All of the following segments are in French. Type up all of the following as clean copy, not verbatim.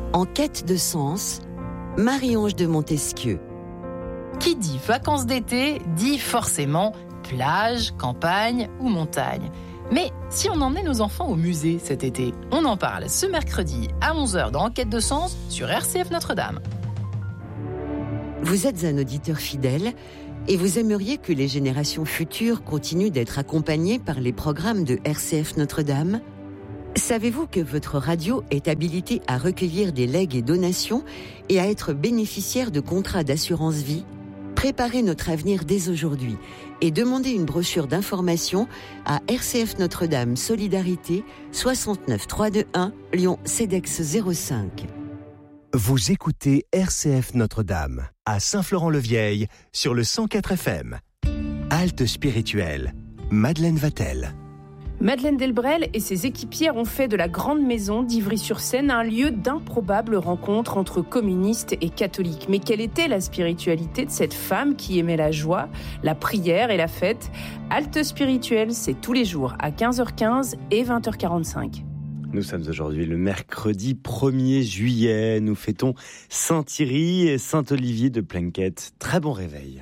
En quête de sens, Marie-Ange de Montesquieu. Qui dit vacances d'été dit forcément plage, campagne ou montagne. Mais si on emmenait nos enfants au musée cet été, on en parle ce mercredi à 11h dans Enquête de sens sur RCF Notre-Dame. Vous êtes un auditeur fidèle et vous aimeriez que les générations futures continuent d'être accompagnées par les programmes de RCF Notre-Dame ? Savez-vous que votre radio est habilitée à recueillir des legs et donations et à être bénéficiaire de contrats d'assurance vie ? Préparez notre avenir dès aujourd'hui et demandez une brochure d'information à RCF Notre-Dame Solidarité 69 321 Lyon CEDEX 05. Vous écoutez RCF Notre-Dame à Saint-Florent-le-Vieil sur le 104 FM. Halte spirituelle, Madeleine Vatel. Madeleine Delbrel et ses équipières ont fait de la Grande Maison d'Ivry-sur-Seine un lieu d'improbables rencontres entre communistes et catholiques. Mais quelle était la spiritualité de cette femme qui aimait la joie, la prière et la fête ? Halte spirituelle, c'est tous les jours à 15h15 et 20h45. Nous sommes aujourd'hui le mercredi 1er juillet. Nous fêtons Saint-Thierry et Saint-Olivier de Planquette. Très bon réveil.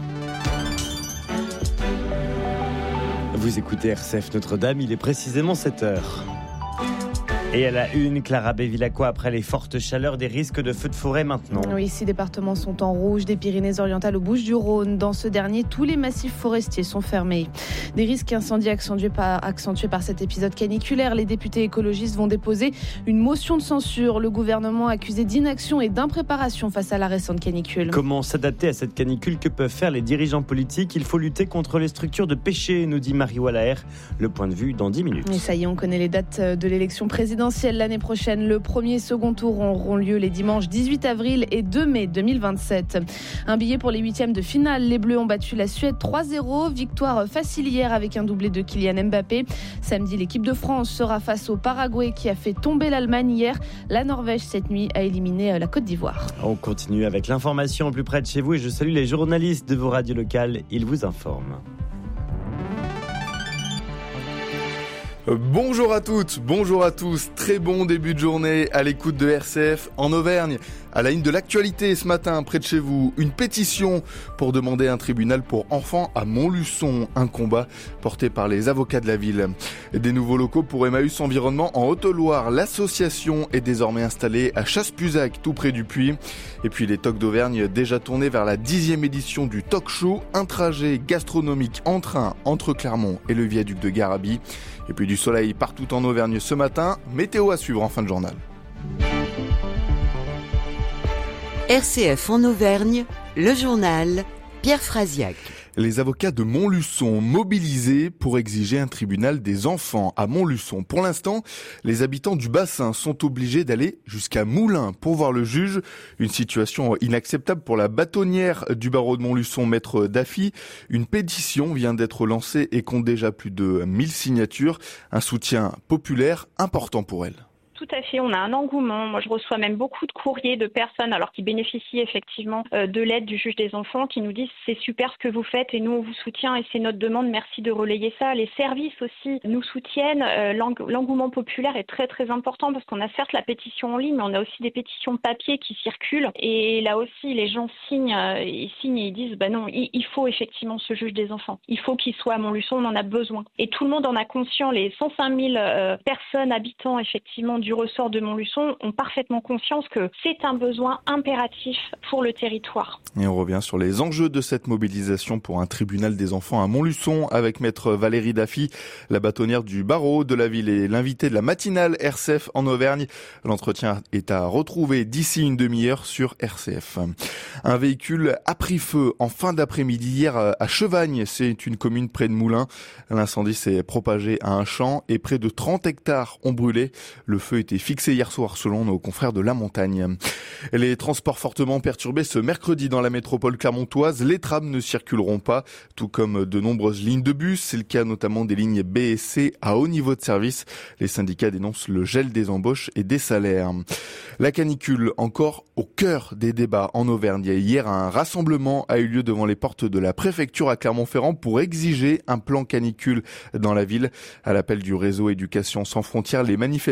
Vous écoutez RCF Notre-Dame, il est précisément 7h. Et à la une, Clara Bevilacqua, après les fortes chaleurs, des risques de feux de forêt maintenant. Oui, 6 départements sont en rouge, des Pyrénées-Orientales aux Bouches-du-Rhône. Dans ce dernier, tous les massifs forestiers sont fermés. Des risques incendies accentués par cet épisode caniculaire. Les députés écologistes vont déposer une motion de censure. Le gouvernement accusé d'inaction et d'impréparation face à la récente canicule. Comment s'adapter à cette canicule ? Que peuvent faire les dirigeants politiques ? Il faut lutter contre les structures de péché, nous dit Marie Wallaer. Le point de vue dans 10 minutes. Et ça y est, on connaît les dates de l'élection présidentielle l'année prochaine. Le premier et second tour auront lieu les dimanches 18 avril et 2 mai 2027. Un billet pour les huitièmes de finale. Les Bleus ont battu la Suède 3-0. Victoire facile hier avec un doublé de Kylian Mbappé. Samedi, l'équipe de France sera face au Paraguay qui a fait tomber l'Allemagne hier. La Norvège, cette nuit, a éliminé la Côte d'Ivoire. On continue avec l'information plus près de chez vous et je salue les journalistes de vos radios locales. Ils vous informent. Bonjour à toutes, bonjour à tous, très bon début de journée à l'écoute de RCF en Auvergne. À la une de l'actualité ce matin, près de chez vous, une pétition pour demander un tribunal pour enfants à Montluçon, un combat porté par les avocats de la ville. Des nouveaux locaux pour Emmaüs Environnement en Haute-Loire, l'association est désormais installée à Chasse-Puzac, tout près du Puy. Et puis les Tocs d'Auvergne déjà tournés vers la 10e édition du Talk Show, un trajet gastronomique en train entre Clermont et le viaduc de Garabi. Et puis du soleil partout en Auvergne ce matin, météo à suivre en fin de journal. RCF en Auvergne, le journal Pierre Frasiac. Les avocats de Montluçon mobilisés pour exiger un tribunal des enfants à Montluçon. Pour l'instant, les habitants du bassin sont obligés d'aller jusqu'à Moulins pour voir le juge. Une situation inacceptable pour la bâtonnière du barreau de Montluçon, maître Daffy. Une pétition vient d'être lancée et compte déjà plus de 1000 signatures. Un soutien populaire important pour elle. Tout à fait, on a un engouement. Moi, je reçois même beaucoup de courriers de personnes qui bénéficient effectivement de l'aide du juge des enfants qui nous disent c'est super ce que vous faites et nous on vous soutient et c'est notre demande, merci de relayer ça. Les services aussi nous soutiennent. L'engouement populaire est très très important parce qu'on a certes la pétition en ligne, mais on a aussi des pétitions papier qui circulent et là aussi les gens signent et ils disent non, il faut effectivement ce juge des enfants. Il faut qu'il soit à Montluçon, on en a besoin. Et tout le monde en a conscience, les 105 000 personnes habitants effectivement du ressort de Montluçon ont parfaitement conscience que c'est un besoin impératif pour le territoire. Et on revient sur les enjeux de cette mobilisation pour un tribunal des enfants à Montluçon avec maître Valérie Daffy, la bâtonnière du barreau de la ville et l'invité de la matinale RCF en Auvergne. L'entretien est à retrouver d'ici une demi-heure sur RCF. Un véhicule a pris feu en fin d'après-midi hier à Chevagne, c'est une commune près de Moulins. L'incendie s'est propagé à un champ et près de 30 hectares ont brûlé. Le feu était fixé hier soir selon nos confrères de La Montagne. Les transports fortement perturbés ce mercredi dans la métropole clermontoise. Les trams ne circuleront pas, tout comme de nombreuses lignes de bus. C'est le cas notamment des lignes B et C à haut niveau de service. Les syndicats dénoncent le gel des embauches et des salaires. La canicule encore au cœur des débats en Auvergne. Hier, un rassemblement a eu lieu devant les portes de la préfecture à Clermont-Ferrand pour exiger un plan canicule dans la ville. À l'appel du réseau Éducation sans frontières, les manifestants demandent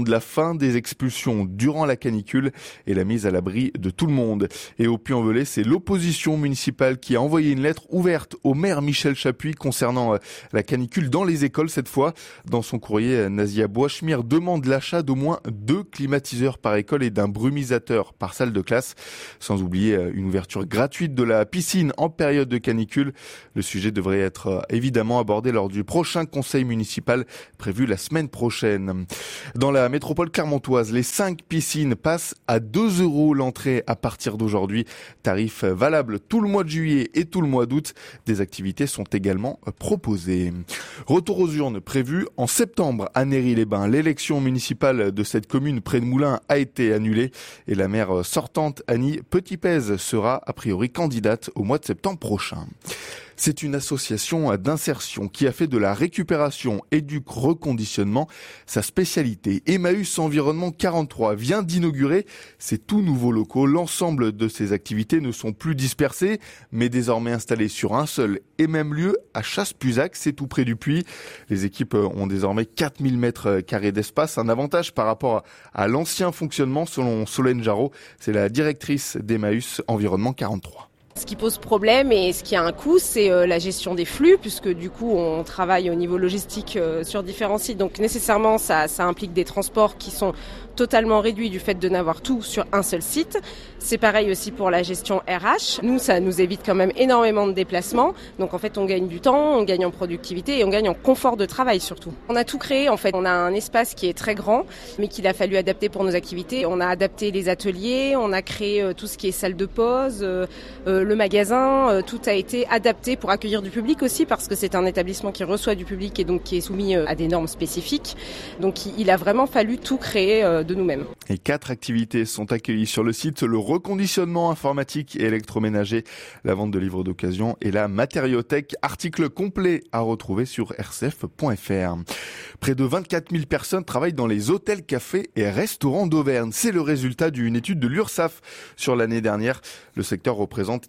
demandent la fin des expulsions durant la canicule et la mise à l'abri de tout le monde. Et au Puy-en-Velay, c'est l'opposition municipale qui a envoyé une lettre ouverte au maire Michel Chapuis concernant la canicule dans les écoles cette fois. Dans son courrier, Nazia Boisschmir demande l'achat d'au moins 2 climatiseurs par école et d'un brumisateur par salle de classe, sans oublier une ouverture gratuite de la piscine en période de canicule. Le sujet devrait être évidemment abordé lors du prochain conseil municipal prévu la semaine prochaine. Dans la métropole clermontoise, les 5 piscines passent à 2 € l'entrée à partir d'aujourd'hui. Tarif valable tout le mois de juillet et tout le mois d'août. Des activités sont également proposées. Retour aux urnes prévu en septembre à Néry-les-Bains. L'élection municipale de cette commune près de Moulins a été annulée et la maire sortante Annie Petit-Pèze sera a priori candidate au mois de septembre prochain. C'est une association d'insertion qui a fait de la récupération et du reconditionnement sa spécialité. Emmaüs Environnement 43 vient d'inaugurer ces tout nouveaux locaux. L'ensemble de ces activités ne sont plus dispersées, mais désormais installées sur un seul et même lieu à Chasse-Puzac, c'est tout près du Puy. Les équipes ont désormais 4000 mètres carrés d'espace, un avantage par rapport à l'ancien fonctionnement selon Solène Jarreau. C'est la directrice d'Emmaüs Environnement 43. Ce qui pose problème et ce qui a un coût, c'est la gestion des flux, puisque du coup on travaille au niveau logistique sur différents sites. Donc nécessairement ça implique des transports qui sont totalement réduits du fait de n'avoir tout sur un seul site. C'est pareil aussi pour la gestion RH. Nous, ça nous évite quand même énormément de déplacements. Donc en fait, on gagne du temps, on gagne en productivité et on gagne en confort de travail surtout. On a tout créé en fait. On a un espace qui est très grand, mais qu'il a fallu adapter pour nos activités. On a adapté les ateliers, on a créé tout ce qui est salle de pause, le magasin. Tout a été adapté pour accueillir du public aussi, parce que c'est un établissement qui reçoit du public et donc qui est soumis à des normes spécifiques. Donc il a vraiment fallu tout créer de nous-mêmes. Et 4 activités sont accueillies sur le site: le reconditionnement informatique et électroménager, la vente de livres d'occasion et la matériothèque. Article complet à retrouver sur rcf.fr. Près de 24 000 personnes travaillent dans les hôtels, cafés et restaurants d'Auvergne. C'est le résultat d'une étude de l'URSSAF sur l'année dernière. Le secteur représente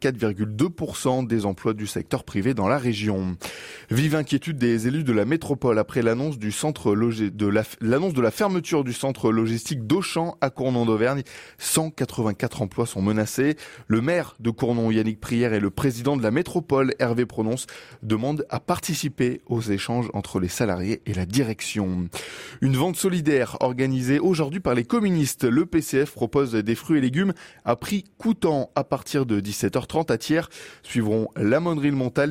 4,2% des emplois du secteur privé dans la région. Vive inquiétude des élus de la métropole après l'annonce de la fermeture du centre logistique d'Auchan à Cournon d'Auvergne. 184 emplois sont menacés. Le maire de Cournon, Yannick Prière, et le président de la métropole, Hervé Prononce, demandent à participer aux échanges entre les salariés et la direction. Une vente solidaire organisée aujourd'hui par les communistes. Le PCF propose des fruits et légumes à prix coûtant à partir de 17h30 à Thiers. Suivront l'aumônerie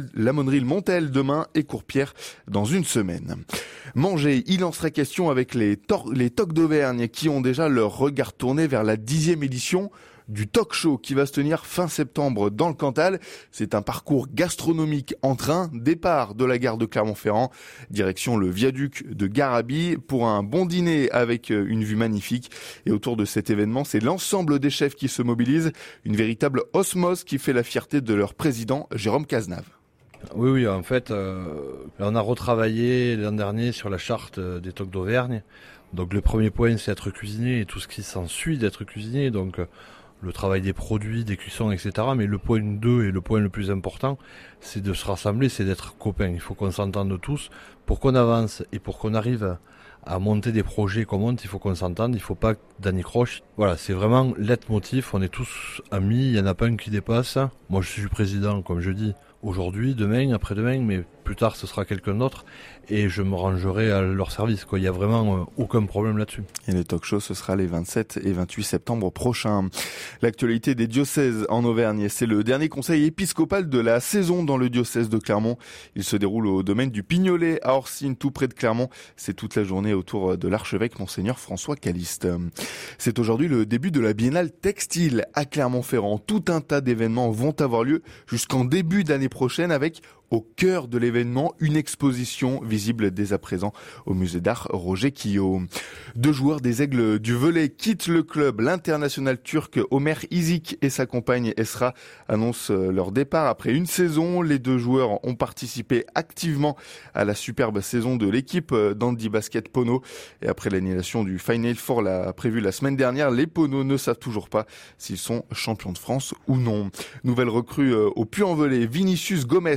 le Montel demain et Courpierre dans une semaine. Manger, il en sera question avec les Tocs d'Auvergne qui ont déjà leur regard tourné vers la 10e édition du Talk Show qui va se tenir fin septembre dans le Cantal. C'est un parcours gastronomique en train, départ de la gare de Clermont-Ferrand, direction le viaduc de Garabi pour un bon dîner avec une vue magnifique. Et autour de cet événement, c'est l'ensemble des chefs qui se mobilisent, une véritable osmose qui fait la fierté de leur président Jérôme Cazenave. Oui, en fait, on a retravaillé l'an dernier sur la charte des Tocs d'Auvergne. Donc le premier point, c'est être cuisiné et tout ce qui s'ensuit d'être cuisiné. Donc le travail des produits, des cuissons, etc. Mais le point 2 et le point le plus important, c'est de se rassembler, c'est d'être copains. Il faut qu'on s'entende tous pour qu'on avance et pour qu'on arrive à monter des projets qu'on monte, il faut qu'on s'entende, il faut pas d'anicroche. Voilà, c'est vraiment leitmotiv, on est tous amis, il y en a pas un qui dépasse. Moi je suis président, comme je dis, aujourd'hui, demain, après-demain, mais plus tard ce sera quelqu'un d'autre et je me rangerai à leur service. Il n'y a vraiment aucun problème là-dessus. Et le talk show, ce sera les 27 et 28 septembre prochains. L'actualité des diocèses en Auvergne, c'est le dernier conseil épiscopal de la saison dans le diocèse de Clermont. Il se déroule au domaine du Pignolet à Orsine, tout près de Clermont. C'est toute la journée autour de l'archevêque Monseigneur François Caliste. C'est aujourd'hui le début de la Biennale textile à Clermont-Ferrand. Tout un tas d'événements vont avoir lieu jusqu'en début d'année prochaine avec au cœur de l'événement, une exposition visible dès à présent au musée d'art Roger Quillot. 2 joueurs des Aigles du Velay quittent le club. L'international turc Omer Izik et sa compagne Esra annoncent leur départ après une saison. Les 2 joueurs ont participé activement à la superbe saison de l'équipe d'Handy Basket Pono. Et après l'annulation du Final Four prévu la semaine dernière, les Pono ne savent toujours pas s'ils sont champions de France ou non. Nouvelle recrue au Puy-en-Velay, Vinicius Gomez renforce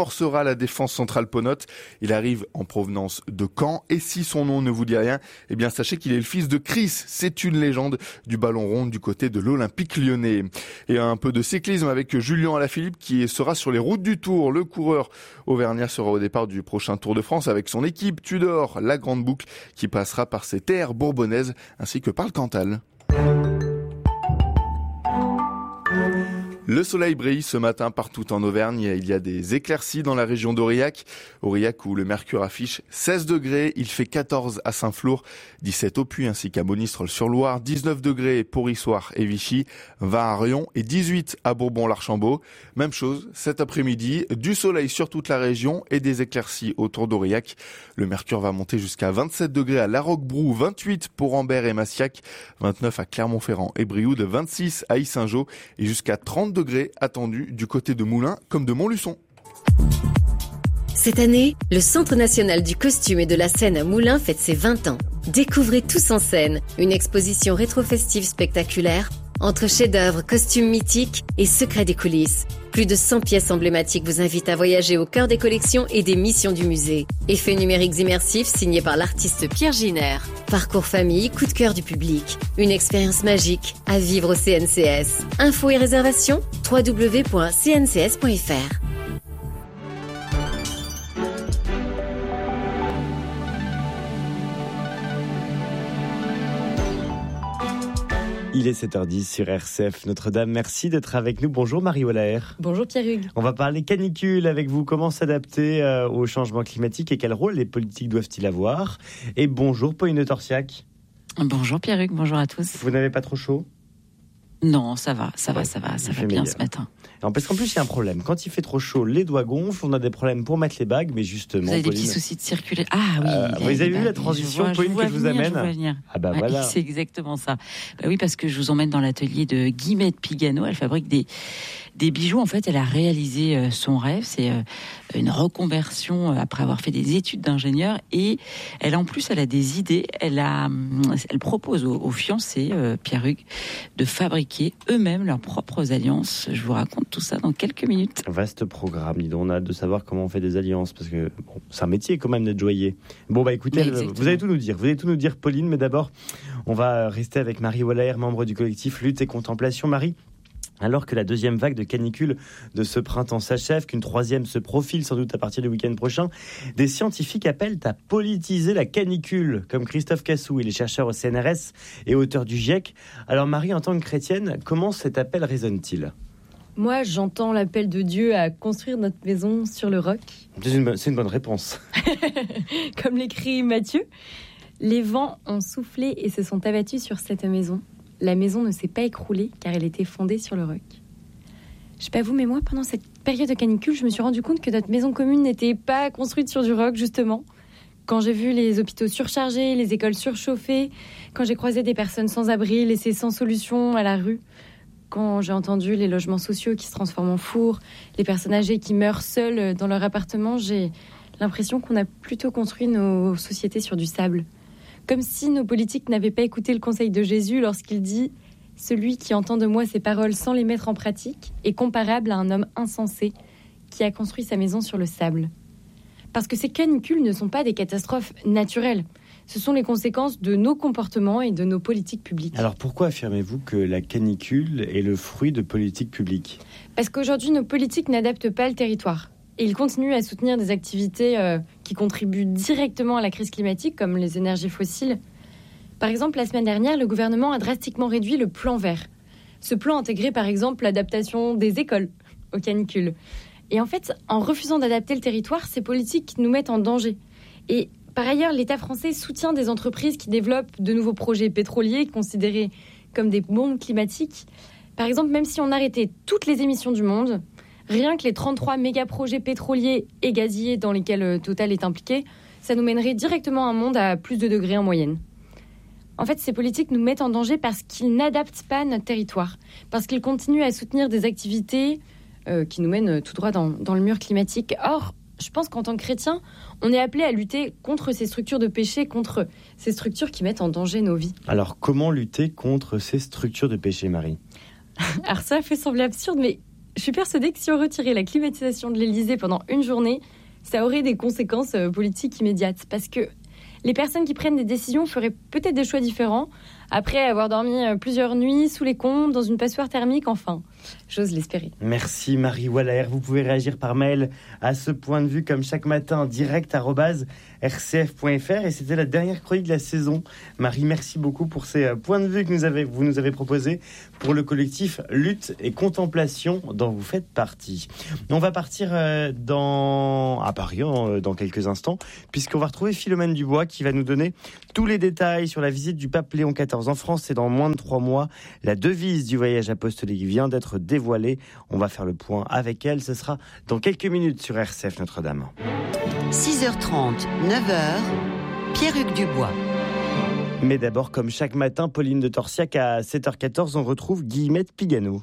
renforcera la défense centrale ponote. Il arrive en provenance de Caen et si son nom ne vous dit rien, eh bien sachez qu'il est le fils de Chris. C'est une légende du ballon rond du côté de l'Olympique lyonnais. Et un peu de cyclisme avec Julien Alaphilippe qui sera sur les routes du Tour. Le coureur auvergnat sera au départ du prochain Tour de France avec son équipe Tudor, la grande boucle qui passera par ses terres bourbonnaises ainsi que par le Cantal. Le soleil brille ce matin partout en Auvergne. Il y a des éclaircies dans la région d'Aurillac. Aurillac où le mercure affiche 16 degrés. Il fait 14 à Saint-Flour, 17 au Puy ainsi qu'à Monistrol-sur-Loire, 19 degrés pour Issoire et Vichy, 20 à Rion et 18 à Bourbon-l'Archambault. Même chose cet après-midi, du soleil sur toute la région et des éclaircies autour d'Aurillac. Le mercure va monter jusqu'à 27 degrés à La Roquebrou, 28 pour Ambert et Massiac, 29 à Clermont-Ferrand et Brioude, 26 à Yssingeaux et jusqu'à 30 degrés attendus du côté de Moulins comme de Montluçon. Cette année, le Centre national du costume et de la scène à Moulins fête ses 20 ans. Découvrez Tous en scène, une exposition rétro-festive spectaculaire entre chefs-d'œuvre, costumes mythiques et secrets des coulisses. Plus de 100 pièces emblématiques vous invitent à voyager au cœur des collections et des missions du musée. Effets numériques immersifs signés par l'artiste Pierre Giner. Parcours famille, coup de cœur du public. Une expérience magique à vivre au CNCS. Infos et réservations www.cncs.fr. Il est 7h10 sur RCF Notre-Dame. Merci d'être avec nous. Bonjour Marie Wallaert. Bonjour Pierre-Hugues. On va parler canicule avec vous. Comment s'adapter au changement climatique et quel rôle les politiques doivent-ils avoir? Et bonjour Pauline Torsiac. Bonjour Pierre-Hugues, bonjour à tous. Vous n'avez pas trop chaud? Non, ça va bien ce matin. Alors, parce qu'en plus, il y a un problème. Quand il fait trop chaud, les doigts gonflent, on a des problèmes pour mettre les bagues, mais justement... Vous avez Pauline, des petits soucis de circuler. Ah oui. Vous avez vu la transition, Pauline, que je vous amène? Ah bah voilà. C'est exactement ça. Bah oui, parce que je vous emmène dans l'atelier de Guillemette Pigano. Elle fabrique des bijoux. En fait, elle a réalisé son rêve. C'est une reconversion après avoir fait des études d'ingénieur. Et elle, en plus, elle a des idées. Elle propose aux fiancés, Pierre-Hugues, de fabriquer eux-mêmes leurs propres alliances. Je vous raconte tout ça dans quelques minutes. Vaste programme, dis donc. On a hâte de savoir comment on fait des alliances, parce que bon, c'est un métier quand même d'être joaillier. Bon, bah écoutez, vous allez tout nous dire. Vous allez tout nous dire, Pauline, mais d'abord, on va rester avec Marie Wallaert, membre du collectif Lutte et Contemplation. Marie, alors que la deuxième vague de canicule de ce printemps s'achève, qu'une troisième se profile sans doute à partir du week-end prochain, des scientifiques appellent à politiser la canicule, comme Christophe Cassou, il est chercheur au CNRS et auteur du GIEC. Alors Marie, en tant que chrétienne, comment cet appel résonne-t-il ? Moi, j'entends l'appel de Dieu à construire notre maison sur le roc. C'est une bonne réponse. Comme l'écrit Matthieu, les vents ont soufflé et se sont abattus sur cette maison. La maison ne s'est pas écroulée car elle était fondée sur le roc. Je sais pas vous, mais moi, pendant cette période de canicule, je me suis rendu compte que notre maison commune n'était pas construite sur du roc, justement. Quand j'ai vu les hôpitaux surchargés, les écoles surchauffées, quand j'ai croisé des personnes sans abri, laissées sans solution à la rue, quand j'ai entendu les logements sociaux qui se transforment en fours, les personnes âgées qui meurent seules dans leur appartement, j'ai l'impression qu'on a plutôt construit nos sociétés sur du sable. Comme si nos politiques n'avaient pas écouté le conseil de Jésus lorsqu'il dit « Celui qui entend de moi ces paroles sans les mettre en pratique est comparable à un homme insensé qui a construit sa maison sur le sable. » Parce que ces canicules ne sont pas des catastrophes naturelles. Ce sont les conséquences de nos comportements et de nos politiques publiques. Alors pourquoi affirmez-vous que la canicule est le fruit de politiques publiques ? Parce qu'aujourd'hui, nos politiques n'adaptent pas le territoire. Et ils continuent à soutenir des activités qui contribuent directement à la crise climatique, comme les énergies fossiles. Par exemple, la semaine dernière, le gouvernement a drastiquement réduit le plan vert. Ce plan intégrait par exemple l'adaptation des écoles aux canicules. Et en fait, en refusant d'adapter le territoire, ces politiques nous mettent en danger. Et par ailleurs, l'État français soutient des entreprises qui développent de nouveaux projets pétroliers considérés comme des bombes climatiques. Par exemple, même si on arrêtait toutes les émissions du monde, rien que les 33 méga-projets pétroliers et gaziers dans lesquels Total est impliqué, ça nous mènerait directement à un monde à plus de degrés en moyenne. En fait, ces politiques nous mettent en danger parce qu'ils n'adaptent pas notre territoire, parce qu'ils continuent à soutenir des activités qui nous mènent tout droit dans le mur climatique. Or, je pense qu'en tant que chrétien, on est appelé à lutter contre ces structures de péché, contre ces structures qui mettent en danger nos vies. Alors, comment lutter contre ces structures de péché, Marie ? Alors ça fait sembler absurde, mais Je suis persuadée que si on retirait la climatisation de l'Elysée pendant une journée, ça aurait des conséquences politiques immédiates. Parce que les personnes qui prennent des décisions feraient peut-être des choix différents après avoir dormi plusieurs nuits sous les combles, dans une passoire thermique, enfin. J'ose l'espérer. Merci Marie Waller. Vous pouvez réagir par mail à ce point de vue comme chaque matin, direct@rcf.fr. Et c'était la dernière chronique de la saison. Marie, merci beaucoup pour ces points de vue que vous nous avez proposés pour le collectif Lutte et Contemplation dont vous faites partie. On va partir à Paris dans quelques instants, puisqu'on va retrouver Philomène Dubois qui va nous donner tous les détails sur la visite du pape Léon XIV en France. C'est dans moins de 3 mois. La devise du voyage apostolique vient d'être dévoilée. On va faire le point avec elle. Ce sera dans quelques minutes sur RCF Notre-Dame. 6h30, 9h, Pierre-Hugues Dubois. Mais d'abord, comme chaque matin, Pauline de Torsiac à 7h14, on retrouve Guillemette Pigano.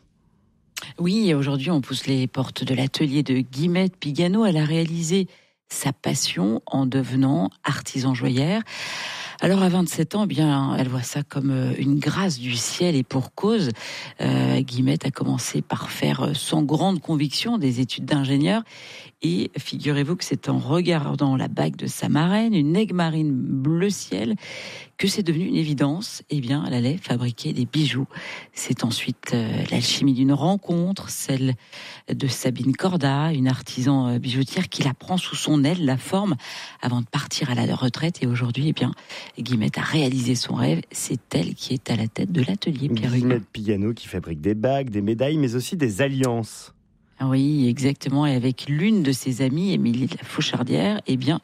Oui, aujourd'hui, on pousse les portes de l'atelier de Guillemette Pigano. Elle a réalisé sa passion en devenant artisan joaillère. Alors à 27 ans, elle voit ça comme une grâce du ciel et pour cause. Guillemette a commencé par faire sans grande conviction des études d'ingénieur. Et figurez-vous que c'est en regardant la bague de sa marraine, une aigue marine bleu ciel, que c'est devenu une évidence. Elle allait fabriquer des bijoux. C'est ensuite l'alchimie d'une rencontre, celle de Sabine Corda, une artisan bijoutière qui la prend sous son aile, la forme, avant de partir à la retraite. Et aujourd'hui, Guillemette a réalisé son rêve. C'est elle qui est à la tête de l'atelier Pierre-Hugues. Guillemette Pigano qui fabrique des bagues, des médailles, mais aussi des alliances. Oui, exactement. Et avec l'une de ses amies, Émilie de la Fauchardière,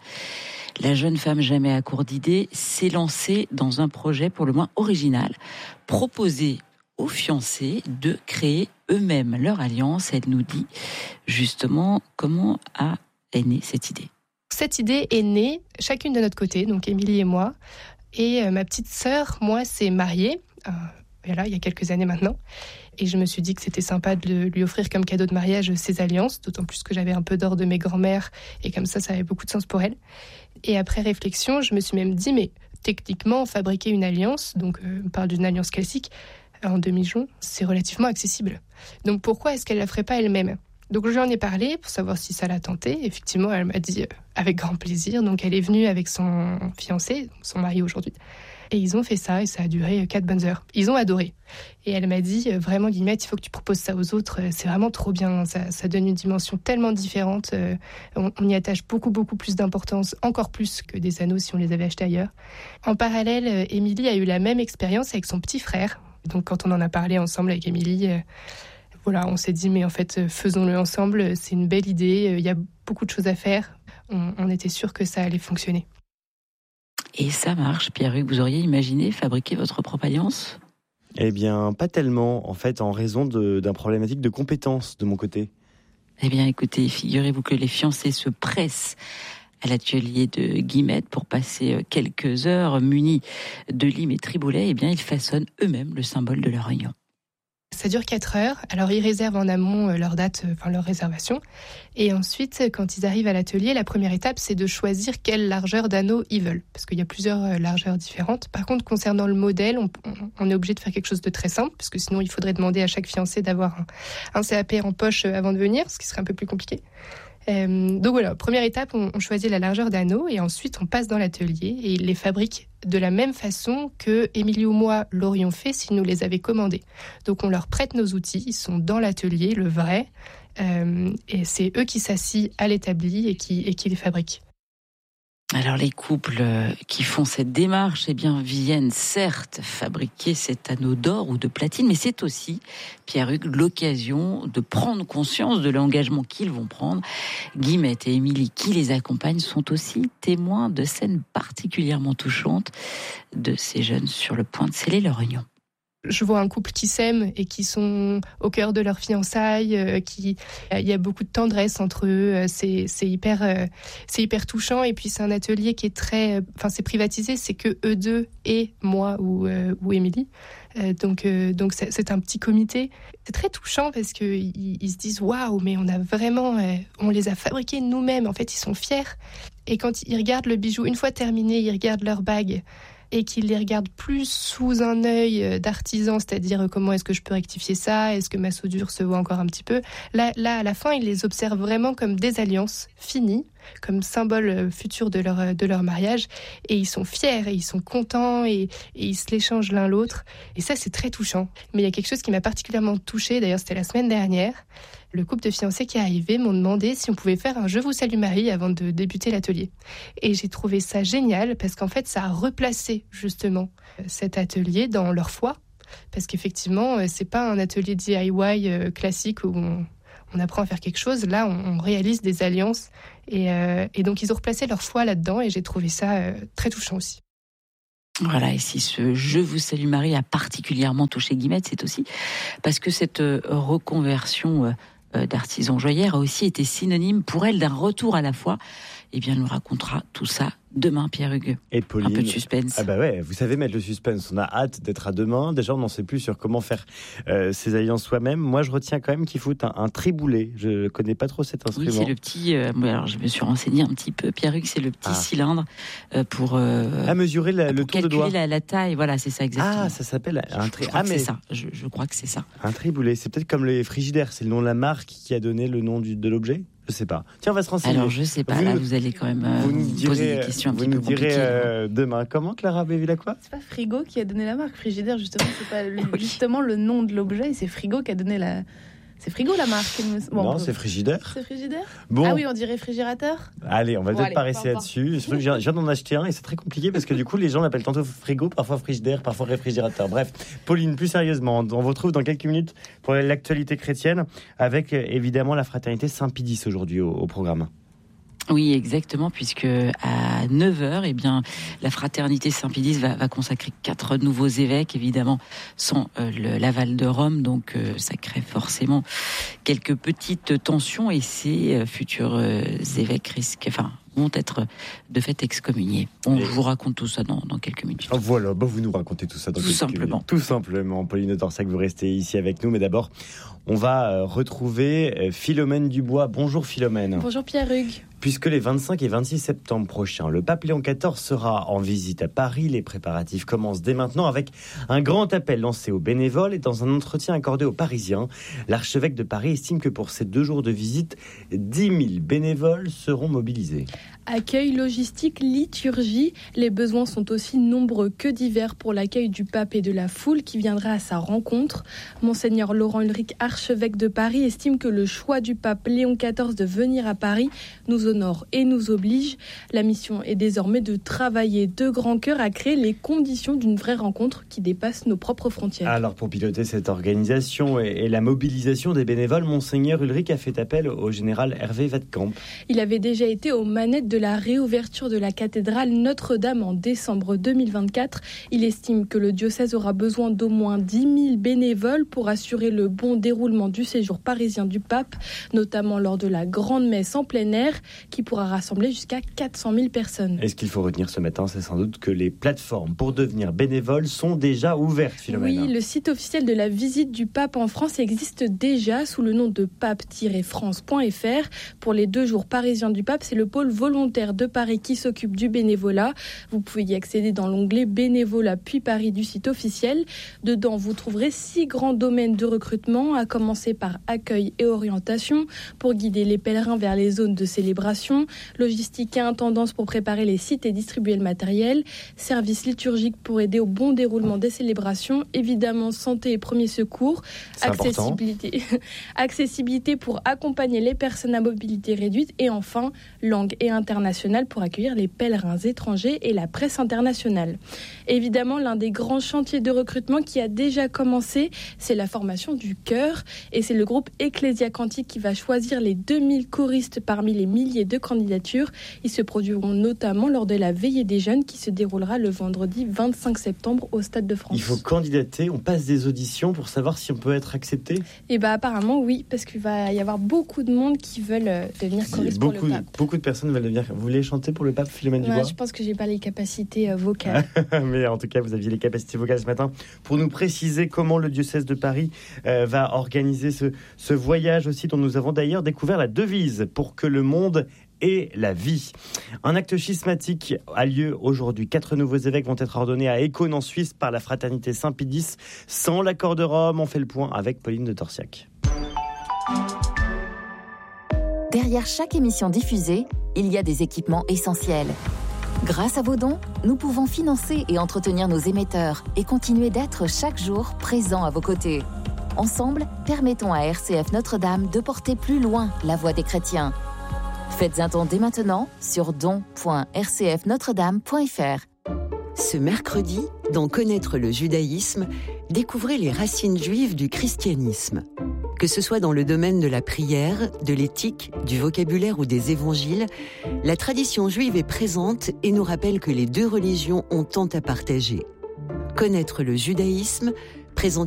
la jeune femme jamais à court d'idées s'est lancée dans un projet pour le moins original, proposer aux fiancés de créer eux-mêmes leur alliance. Elle nous dit justement comment est née cette idée. Cette idée est née chacune de notre côté, donc Émilie et moi. Et ma petite sœur, moi, s'est mariée, il y a quelques années maintenant. Et je me suis dit que c'était sympa de lui offrir comme cadeau de mariage ses alliances, d'autant plus que j'avais un peu d'or de mes grands-mères, et comme ça avait beaucoup de sens pour elle. Et après réflexion, je me suis même dit, mais techniquement, fabriquer une alliance, donc on parle d'une alliance classique, en demi-jonc, c'est relativement accessible. Donc pourquoi est-ce qu'elle ne la ferait pas elle-même ? Donc je lui en ai parlé pour savoir si ça la tentait. Effectivement, elle m'a dit avec grand plaisir. Donc elle est venue avec son fiancé, son mari aujourd'hui. Et ils ont fait ça et ça a duré 4 bonnes heures. Ils ont adoré. Et elle m'a dit, vraiment Guillemette, il faut que tu proposes ça aux autres. C'est vraiment trop bien. Ça donne une dimension tellement différente. On y attache beaucoup, beaucoup plus d'importance, encore plus que des anneaux si on les avait achetés ailleurs. En parallèle, Émilie a eu la même expérience avec son petit frère. Donc quand on en a parlé ensemble avec Émilie, on s'est dit, mais en fait, faisons-le ensemble. C'est une belle idée. Il y a beaucoup de choses à faire. On était sûr que ça allait fonctionner. Et ça marche, Pierre-Hugues. Vous auriez imaginé fabriquer votre propre alliance ? Pas tellement, en fait, en raison d'un problématique de compétences de mon côté. Écoutez, figurez-vous que les fiancés se pressent à l'atelier de Guillemette pour passer quelques heures munis de limes et triboulets. Ils façonnent eux-mêmes le symbole de leur union. Ça dure 4 heures. Alors, ils réservent en amont leur date, leur réservation. Et ensuite, quand ils arrivent à l'atelier, la première étape, c'est de choisir quelle largeur d'anneau ils veulent. Parce qu'il y a plusieurs largeurs différentes. Par contre, concernant le modèle, on est obligé de faire quelque chose de très simple, parce que sinon, il faudrait demander à chaque fiancé d'avoir un CAP en poche avant de venir, ce qui serait un peu plus compliqué. Donc voilà, première étape, on choisit la largeur d'anneau et ensuite on passe dans l'atelier et ils les fabriquent de la même façon que Émilie ou moi l'aurions fait s'ils nous les avaient commandés. Donc on leur prête nos outils, ils sont dans l'atelier, le vrai, et c'est eux qui s'assient à l'établi et qui les fabriquent. Alors les couples qui font cette démarche, viennent certes fabriquer cet anneau d'or ou de platine, mais c'est aussi, Pierre-Hugues, l'occasion de prendre conscience de l'engagement qu'ils vont prendre. Guillemette et Émilie, qui les accompagnent, sont aussi témoins de scènes particulièrement touchantes de ces jeunes sur le point de sceller leur union. Je vois un couple qui s'aime et qui sont au cœur de leur fiançailles, il y a beaucoup de tendresse entre eux, c'est hyper touchant. Et puis c'est un atelier qui est c'est privatisé, c'est que eux deux et moi ou Émilie. Donc c'est un petit comité. C'est très touchant parce que ils se disent waouh, mais on les a fabriqués nous-mêmes. En fait, ils sont fiers. Et quand ils regardent le bijou, une fois terminé, ils regardent leur bague. et qu'ils les regardent plus sous un œil d'artisan, c'est-à-dire comment est-ce que je peux rectifier ça, est-ce que ma soudure se voit encore un petit peu. Là, à la fin, ils les observent vraiment comme des alliances finies, comme symbole futur de leur mariage, et ils sont fiers, et ils sont contents, et ils se l'échangent l'un l'autre, et ça c'est très touchant. Mais il y a quelque chose qui m'a particulièrement touchée, d'ailleurs c'était la semaine dernière. Le couple de fiancés qui est arrivé m'ont demandé si on pouvait faire un « Je vous salue Marie » avant de débuter l'atelier. Et j'ai trouvé ça génial, parce qu'en fait ça a replacé justement cet atelier dans leur foi, parce qu'effectivement c'est pas un atelier DIY classique où on apprend à faire quelque chose. Là, on réalise des alliances. Et donc, ils ont replacé leur foi là-dedans. Et j'ai trouvé ça très touchant aussi. Voilà, et si ce « Je vous salue Marie » a particulièrement touché Guillemette, c'est aussi parce que cette reconversion d'artisan joaillère a aussi été synonyme pour elle d'un retour à la foi. Eh bien, elle nous racontera tout ça demain, Pierre-Hugues. Et Pauline, un peu de suspense. Ah bah ouais, vous savez mettre le suspense. On a hâte d'être à demain. Déjà, on n'en sait plus sur comment faire ces alliances soi-même. Moi, je retiens quand même qu'il faut un triboulet. Je ne connais pas trop cet instrument. Oui, c'est le petit... alors, je me suis renseigné un petit peu. Pierre-Hugues, c'est le petit cylindre pour... mesurer le tour de doigt. Calculer la taille. Voilà, c'est ça exactement. Ah, ça s'appelle un triboulet. Ah, mais c'est ça. Je crois que c'est ça. Un triboulet. C'est peut-être comme les frigidaires. C'est le nom de la marque qui a donné le nom de l'objet. Je sais pas. Tiens, on va se renseigner. Alors, je sais pas. Vous allez quand même poser des questions un petit peu compliquées. Vous nous direz demain. Comment, Clara Bévilacqua ? C'est pas Frigo qui a donné la marque. Frigidaire, justement, c'est pas justement le nom de l'objet. C'est Frigo qui a donné la... C'est Frigo la marque. Bon, non, c'est Frigidaire. C'est Frigidaire. Bon. Ah oui, on dit réfrigérateur. Allez, on va peut-être pas rester là-dessus. Je viens d'en acheter un et c'est très compliqué parce que du coup, les gens l'appellent tantôt frigo, parfois frigidaire, parfois réfrigérateur. Bref, Pauline, plus sérieusement, on vous retrouve dans quelques minutes pour l'actualité chrétienne avec évidemment la fraternité Saint-Pidis aujourd'hui au programme. Oui, exactement, puisque à 9h, eh bien, la fraternité Saint-Pidis va consacrer 4 nouveaux évêques, évidemment, sans l'aval de Rome, donc ça crée forcément quelques petites tensions et ces futurs évêques vont être de fait excommuniés. On vous raconte tout ça dans quelques minutes. Voilà, vous nous racontez tout ça dans quelques minutes. Tout simplement. Pauline Torsac, vous restez ici avec nous, mais d'abord, on va retrouver Philomène Dubois. Bonjour Philomène. Bonjour Pierre-Hugues. Puisque les 25 et 26 septembre prochains, le pape Léon XIV sera en visite à Paris. Les préparatifs commencent dès maintenant avec un grand appel lancé aux bénévoles et dans un entretien accordé aux Parisiens. L'archevêque de Paris estime que pour ces 2 jours de visite, 10 000 bénévoles seront mobilisés. Accueil, logistique, liturgie, les besoins sont aussi nombreux que divers pour l'accueil du pape et de la foule qui viendra à sa rencontre. Monseigneur Laurent Ulrich, archevêque de Paris, estime que le choix du pape Léon XIV de venir à Paris nous honore et nous oblige. La mission est désormais de travailler de grand cœur à créer les conditions d'une vraie rencontre qui dépasse nos propres frontières. Alors pour piloter cette organisation et la mobilisation des bénévoles, Monseigneur Ulrich a fait appel au général Hervé Vadkamp. Il avait déjà été aux manettes de la réouverture de la cathédrale Notre-Dame en décembre 2024. Il estime que le diocèse aura besoin d'au moins 10 000 bénévoles pour assurer le bon déroulement du séjour parisien du pape, notamment lors de la grande messe en plein air qui pourra rassembler jusqu'à 400 000 personnes. Et ce qu'il faut retenir ce matin, c'est sans doute que les plateformes pour devenir bénévole sont déjà ouvertes, Philomène. Oui, le site officiel de la visite du pape en France existe déjà sous le nom de pape-france.fr. Pour les 2 jours parisiens du pape, c'est le pôle volontaire de Paris qui s'occupe du bénévolat. Vous pouvez y accéder dans l'onglet bénévolat puis Paris du site officiel. Dedans, vous trouverez 6 grands domaines de recrutement, à commencer par accueil et orientation pour guider les pèlerins vers les zones de célébration, logistique et intendance pour préparer les sites et distribuer le matériel, service liturgique pour aider au bon déroulement des célébrations, évidemment santé et premiers secours, accessibilité pour accompagner les personnes à mobilité réduite et enfin langue et internationale pour accueillir les pèlerins étrangers et la presse internationale. Évidemment, l'un des grands chantiers de recrutement qui a déjà commencé, c'est la formation du chœur et c'est le groupe Ecclesia Cantique qui va choisir les 2000 choristes parmi les milliers de candidatures. Ils se produiront notamment lors de la veillée des jeunes qui se déroulera le vendredi 25 septembre au Stade de France. Il faut candidater, on passe des auditions pour savoir si on peut être accepté ? Et apparemment oui, parce qu'il va y avoir beaucoup de monde qui veulent devenir choriste pour le pape. Beaucoup de personnes veulent devenir. Vous voulez chanter pour le pape, Philomène Dubois ? Je pense que j'ai pas les capacités vocales. Mais en tout cas, vous aviez les capacités vocales ce matin pour nous préciser comment le diocèse de Paris va organiser ce voyage aussi dont nous avons d'ailleurs découvert la devise pour que le monde et la vie. Un acte schismatique a lieu aujourd'hui. 4 nouveaux évêques vont être ordonnés à Écône en Suisse par la fraternité Saint-Pédis sans l'accord de Rome. On fait le point avec Pauline de Torsiac. Derrière chaque émission diffusée, il y a des équipements essentiels. Grâce à vos dons, nous pouvons financer et entretenir nos émetteurs et continuer d'être chaque jour présents à vos côtés. Ensemble, permettons à RCF Notre-Dame de porter plus loin la voix des chrétiens. Faites un don dès maintenant sur don.rcfnotredame.fr. Ce mercredi, dans Connaître le judaïsme, découvrez les racines juives du christianisme. Que ce soit dans le domaine de la prière, de l'éthique, du vocabulaire ou des évangiles, la tradition juive est présente et nous rappelle que les deux religions ont tant à partager. Connaître le judaïsme, présenté